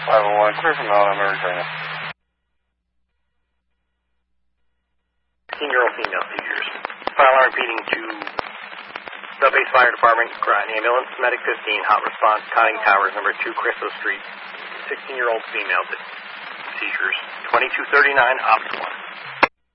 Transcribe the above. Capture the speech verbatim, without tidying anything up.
five oh one, clear from Mount America. sixteen-year-old female seizures. Fire alarm repeating to Sub-Base Fire Department, Groton Ambulance, Medic fifteen, hot response, Conning Towers, number two, Crystal Street. sixteen-year-old female seizures. twenty-two thirty-nine, Ops one.